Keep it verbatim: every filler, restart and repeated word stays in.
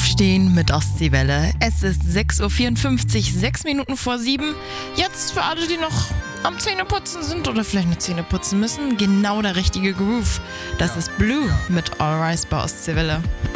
Aufstehen mit Ostseewelle. Es ist sechs Uhr vierundfünfzig, sechs Minuten vor sieben. Jetzt für alle, die noch am Zähneputzen sind oder vielleicht eine Zähne putzen müssen, genau der richtige Groove. Das ist Blue mit All Rise bei Ostseewelle.